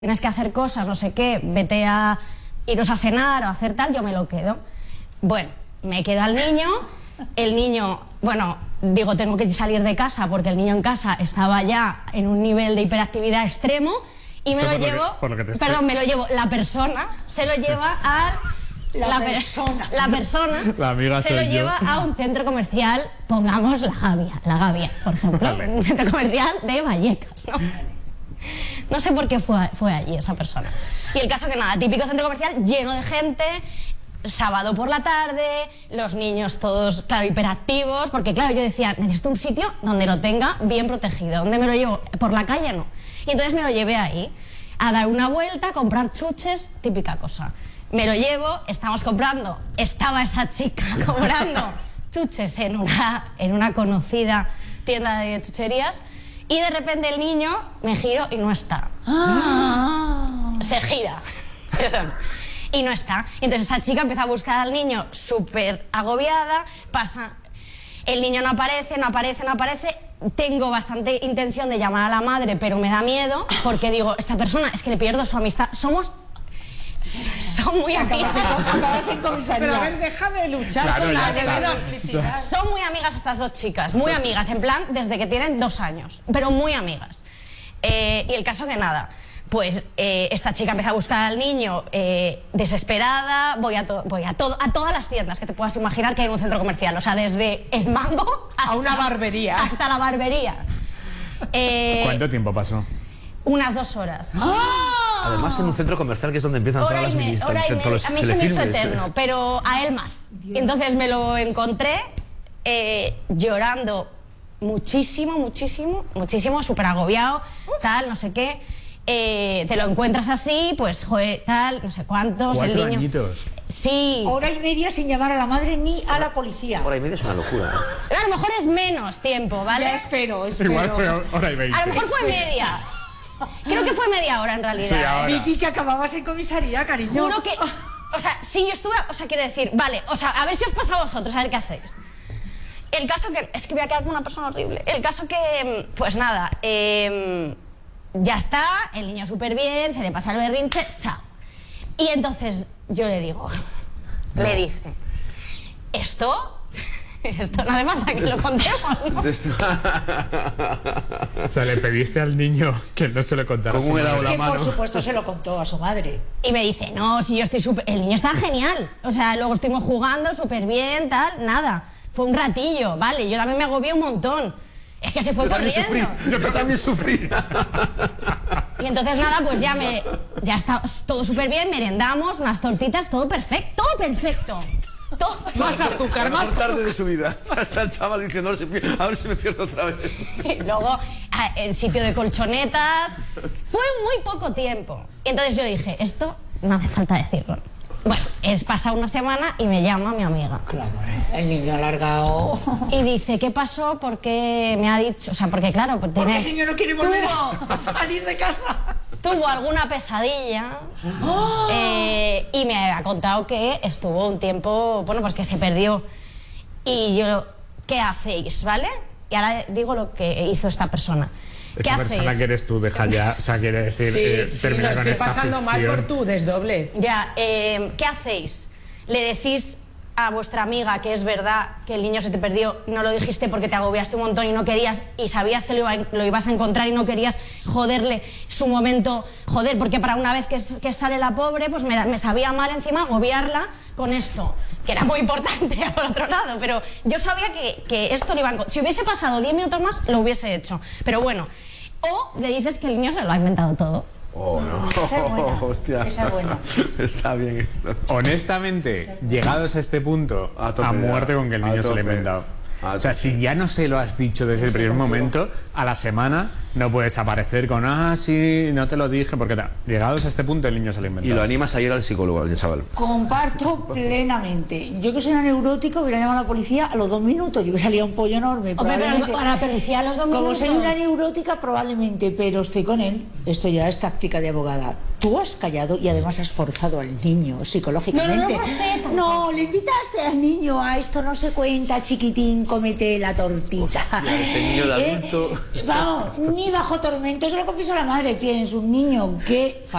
tienes que hacer cosas, no sé qué, vete a iros a cenar o a hacer tal, yo me lo quedo. Bueno, me quedo al niño, el niño, bueno, digo, tengo que salir de casa porque el niño en casa estaba ya en un nivel de hiperactividad extremo y me lo llevo, me lo llevo, la persona se lo lleva a... La persona la amiga se lo lleva a un centro comercial, pongamos la Gavia, por ejemplo, vale. Un centro comercial de Vallecas, ¿no? No sé por qué fue allí esa persona. Y el caso que nada, típico centro comercial lleno de gente, sábado por la tarde, los niños todos, claro, hiperactivos, porque claro, yo decía, necesito un sitio donde lo tenga bien protegido, donde me lo llevo, por la calle no. Y entonces me lo llevé ahí, a dar una vuelta, a comprar chuches, típica cosa. Me lo llevo, estamos comprando, estaba esa chica comprando chuches en una conocida tienda de chucherías y de repente el niño me giro y no está. Se gira, y no está. Entonces esa chica empieza a buscar al niño súper agobiada, pasa, el niño no aparece, tengo bastante intención de llamar a la madre, pero me da miedo porque digo, esta persona es que le pierdo su amistad, son muy amigas. Acabas en comisaría. Pero a ver, deja de luchar claro, con la debilidad. Son muy amigas estas dos chicas, muy amigas, en plan, desde que tienen 2 años, pero muy amigas. Y el caso que nada, pues esta chica empieza a buscar al niño desesperada, voy a todas las tiendas que te puedas imaginar que hay en un centro comercial, o sea, desde el Mango a una barbería. Hasta la barbería. ¿Cuánto tiempo pasó? Unas 2 horas. Además, en un centro comercial que es donde empiezan todas las telefilmes. A mí se me hizo eterno, pero a él más. Dios. Entonces me lo encontré llorando muchísimo, súper agobiado, tal, no sé qué. Te lo encuentras así, pues, joder, tal, no sé cuántos. 4 el niño... añitos. Sí. Hora y media sin llamar a la madre ni a la policía. Hora y media es una locura, ¿eh? A lo mejor es menos tiempo, ¿vale? Ya espero. Igual fue hora y 20. A lo mejor fue media. Creo que fue media hora en realidad. Sí, ahora. Vicky, que acababas en comisaría, cariño. Juro que... O sea, sí, yo estuve... O sea, quiero decir, vale, o sea, a ver si os pasa a vosotros, a ver qué hacéis. El caso que... Es que voy a quedar como una persona horrible. El caso que... Pues nada, ya está, el niño súper bien, se le pasa el berrinche, chao. Y entonces yo le digo... No. Le dice... Esto no hace falta que lo contemos, ¿no? O sea, le pediste al niño que no se lo contara. ¿Cómo era la mano? Por supuesto se lo contó a su madre. Y me dice, no, si yo estoy súper... El niño está genial. O sea, luego estuvimos jugando súper bien, tal, nada. Fue un ratillo, vale, yo también me agobié un montón. Es que se fue corriendo. Yo también sufrí. Y entonces nada, pues ya está todo súper bien, merendamos, unas tortitas, todo perfecto, todo Más azúcar, más tarde de su vida. Hasta el chaval diciendo, a ver si me pierdo otra vez. Y luego, el sitio de colchonetas. Fue muy poco tiempo. Y entonces yo dije, esto no hace falta decirlo. Bueno, pasa una semana y me llama mi amiga. Claro, el niño alargado. Y dice, ¿qué pasó? Porque me ha dicho, o sea, porque claro, pues porque el niño no quiere volver a salir de casa. Tuvo alguna pesadilla y me ha contado que estuvo un tiempo, bueno, pues que se perdió. Y yo, ¿qué hacéis? ¿Vale? Y ahora digo lo que hizo esta persona. Esta persona que eres tú, deja ya, o sea, quiere decir, termina con esta ficción. Lo estoy pasando mal por tu desdoble. Ya, ¿qué hacéis? ¿Le decís a vuestra amiga que es verdad que el niño se te perdió, no lo dijiste porque te agobiaste un montón y no querías, y sabías que lo ibas a encontrar y no querías joderle su momento, joder, porque para una vez que sale la pobre, pues me sabía mal encima agobiarla con esto, que era muy importante por otro lado, pero yo sabía que esto lo iba a encontrar. Si hubiese pasado 10 minutos más, lo hubiese hecho, pero bueno. O le dices que el niño se lo ha inventado todo. Oh, no. Esa es buena. Hostia. Esa es buena. Está bien esto. Honestamente, llegados a este punto, a muerte con que el niño se lo ha inventado. O sea, si ya no se lo has dicho desde el primer momento, a la semana no puedes aparecer con, sí, no te lo dije, porque llegados a este punto el niño se lo ha inventado. Y lo animas a ir al psicólogo, al chaval. Comparto plenamente. Yo que soy una neurótica hubiera llamado a la policía a los 2 minutos. Yo hubiera liado un pollo enorme. Hombre, pero a la policía a los 2 minutos. Como soy una neurótica probablemente, pero estoy con él. Esto ya es táctica de abogada. Tú has callado y además has forzado al niño psicológicamente. No, le invitaste al niño a esto no se cuenta, chiquitín, cómete la tortita. Hostia, ese niño de adulto. Vamos, ni bajo tormento, se lo confieso a la madre, tienes un niño que